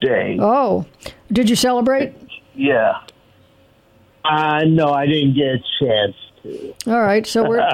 Day. Oh, did you celebrate? Yeah. No, I didn't get a chance to. All right, so we're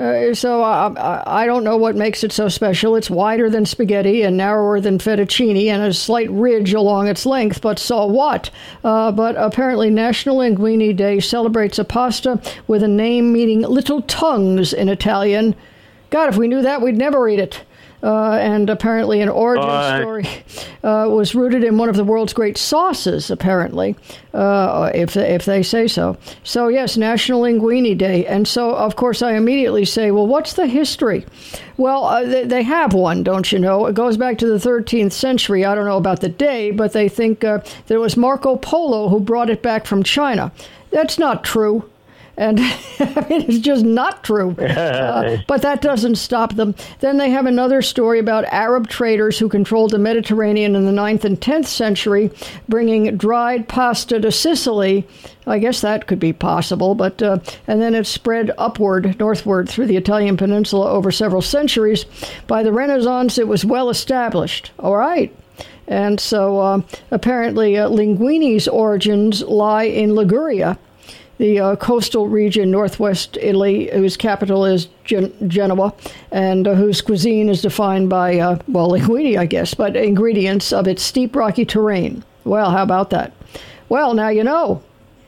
I don't know what makes it so special. It's wider than spaghetti and narrower than fettuccine, and a slight ridge along its length. But so what? But apparently, National Linguine Day celebrates a pasta with a name meaning "little tongues" in Italian. God, if we knew that, we'd never eat it. And apparently an origin story was rooted in one of the world's great sauces, apparently, if they say so. So, yes, National Linguine Day. And so, of course, I immediately say, well, what's the history? Well, they have one, don't you know? It goes back to the 13th century. I don't know about the day, but they think there was Marco Polo who brought it back from China. That's not true. And I mean, it's just not true. But that doesn't stop them. Then they have another story about Arab traders who controlled the Mediterranean in the 9th and 10th century, bringing dried pasta to Sicily. I guess that could be possible. But and then it spread northward through the Italian peninsula over several centuries. By the Renaissance, it was well established. All right. And so apparently linguine's origins lie in Liguria, the coastal region northwest Italy, whose capital is Genoa, and whose cuisine is defined by, linguine, I guess, but ingredients of its steep, rocky terrain. Well, how about that? Well, now you know.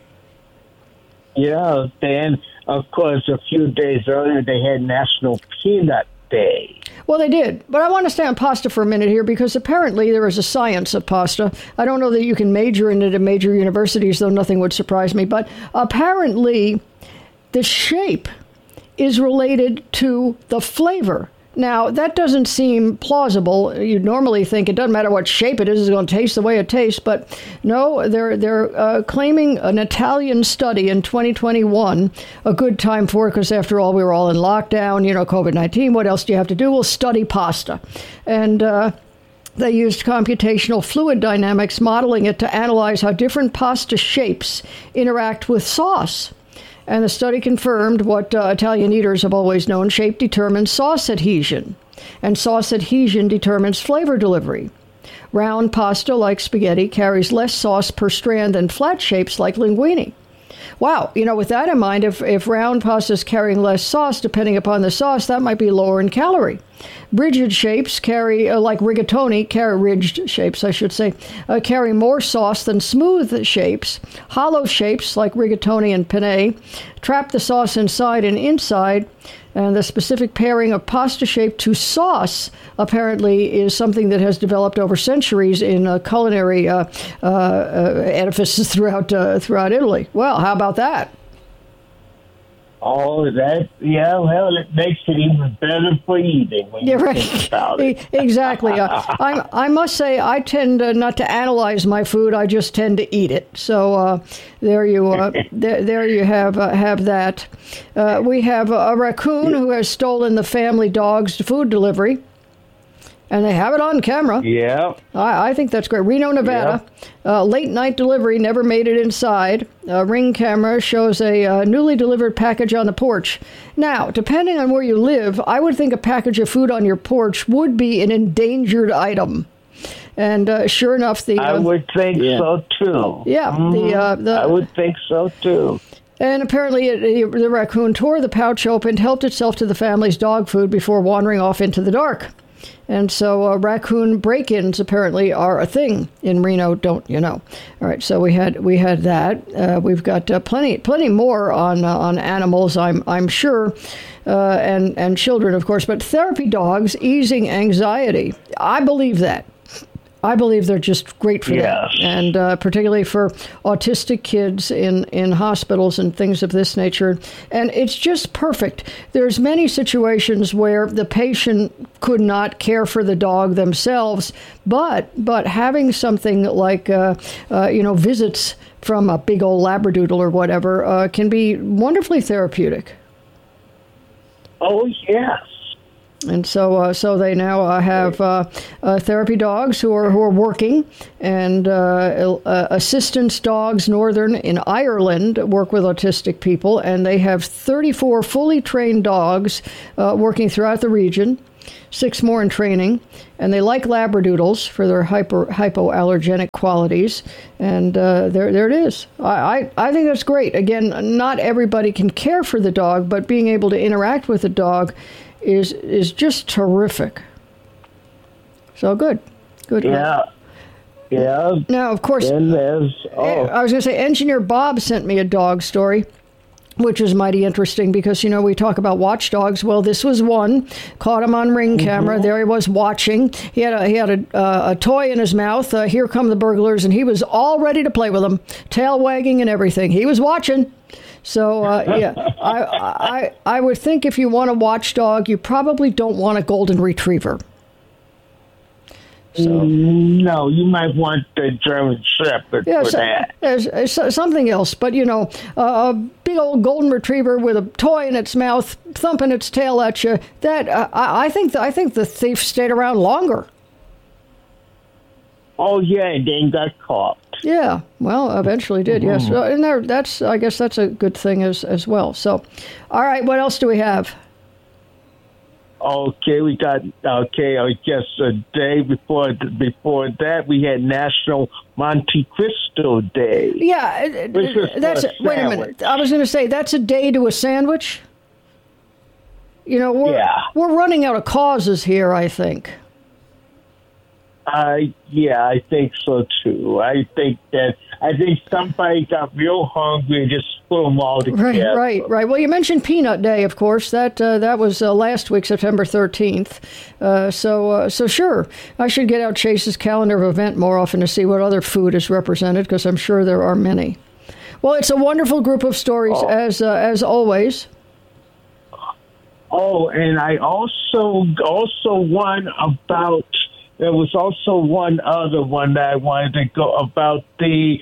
Yeah, and of course, a few days earlier, they had National Peanut Day. Well, they did. But I want to stay on pasta for a minute here because apparently there is a science of pasta. I don't know that you can major in it at major universities, though nothing would surprise me. But apparently the shape is related to the flavor. Now, that doesn't seem plausible. You'd normally think it doesn't matter what shape it is, it's going to taste the way it tastes. But no, they're claiming an Italian study in 2021, a good time for it, because after all, we were all in lockdown, COVID-19. What else do you have to do? We'll study pasta. And they used computational fluid dynamics, modeling it to analyze how different pasta shapes interact with sauce. And the study confirmed what Italian eaters have always known: shape determines sauce adhesion, and sauce adhesion determines flavor delivery. Round pasta, like spaghetti, carries less sauce per strand than flat shapes like linguine. Wow, with that in mind, if round pasta is carrying less sauce, depending upon the sauce, that might be lower in calorie. Ridged shapes carry more sauce than smooth shapes. Hollow shapes, like rigatoni and penne, trap the sauce inside and inside. And the specific pairing of pasta shape to sauce apparently is something that has developed over centuries in culinary edifices throughout Italy. Well, how about that? Oh, that, yeah, well, it makes it even better for eating when you think about it. Exactly. I must say, I tend not to analyze my food. I just tend to eat it. So there you have that. We have a raccoon who has stolen the family dog's food delivery. And they have it on camera. Yeah. I think that's great. Reno, Nevada. Late night delivery, never made it inside. A Ring camera shows a newly delivered package on the porch. Now, depending on where you live, I would think a package of food on your porch would be an endangered item. And sure enough, I would think so, too. Yeah. I would think so, too. And apparently the raccoon tore the pouch open, helped itself to the family's dog food before wandering off into the dark. And so raccoon break-ins apparently are a thing in Reno, don't you know? All right, so we had that. We've got plenty more on animals, I'm sure, and children, of course. But therapy dogs easing anxiety. I believe that. I believe they're just great for that, and particularly for autistic kids in hospitals and things of this nature. And it's just perfect. There's many situations where the patient could not care for the dog themselves, but having something like visits from a big old Labradoodle or whatever can be wonderfully therapeutic. Oh, yes. And so they now have therapy dogs who are working, and assistance dogs northern in Ireland work with autistic people, and they have 34 fully trained dogs working throughout the region. 6 more in training, and they like Labradoodles for their hypoallergenic qualities. And there it is. I think that's great. Again, not everybody can care for the dog, but being able to interact with the dog is just terrific. So good. Yeah. Yeah. Now, of course, I was going to say, Engineer Bob sent me a dog story, which is mighty interesting because, we talk about watchdogs. Well, this was one. Caught him on Ring camera. There he was watching. He had a toy in his mouth. Here come the burglars, and he was all ready to play with them, tail wagging and everything. He was watching. So, I would think if you want a watchdog, you probably don't want a golden retriever. So, no, you might want the German Shepherd for that. Something else. But, a big old golden retriever with a toy in its mouth, thumping its tail at you, I think the thief stayed around longer. Oh, yeah, and then got caught. Yeah, well, eventually did, yes. And I guess that's a good thing as well. So, all right, what else do we have? Okay, I guess a day before that, we had National Monte Cristo Day. Yeah, wait a minute. I was going to say, that's a day to a sandwich? We're running out of causes here, I think. I think so too. I think somebody got real hungry and just put them all together. Right. Well, you mentioned Peanut Day, of course. That was last week, September 13th. So sure, I should get out Chase's calendar of event more often to see what other food is represented, because I'm sure there are many. Well, it's a wonderful group of stories as always. Oh, and I also one about. There was also one other one that I wanted to go about the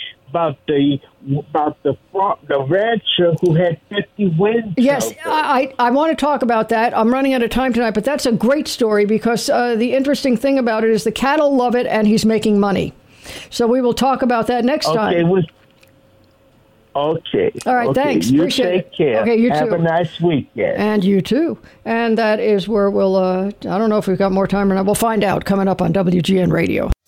rancher who had 50 wins. Yes, I want to talk about that. I'm running out of time tonight, but that's a great story because the interesting thing about it is the cattle love it and he's making money. So we will talk about that next time. Okay. All right, thanks. You appreciate take care. Okay, you too. Have a nice weekend. And you too. And that is where we'll, I don't know if we've got more time or not. We'll find out coming up on WGN Radio.